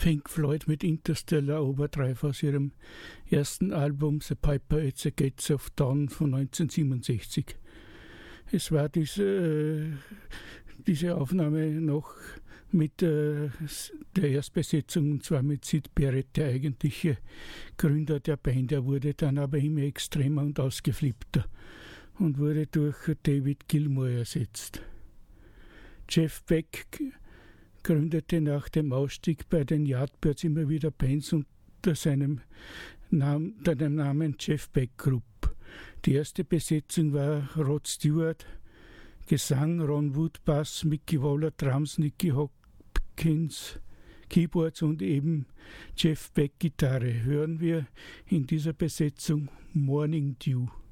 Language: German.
Pink Floyd mit Interstellar Overdrive aus ihrem ersten Album The Piper at the Gates of Dawn von 1967. Es war diese Aufnahme noch mit der Erstbesetzung, und zwar mit Syd Barrett, der eigentliche Gründer der Band. Er wurde dann aber immer extremer und ausgeflippter und wurde durch David Gilmour ersetzt. Jeff Beck gründete nach dem Ausstieg bei den Yardbirds immer wieder Bands unter dem Namen Jeff Beck Group. Die erste Besetzung war Rod Stewart, Gesang, Ron Wood Bass, Mickey Waller Drums, Nicky Hopkins Keyboards und eben Jeff Beck Gitarre. Hören wir in dieser Besetzung Morning Dew.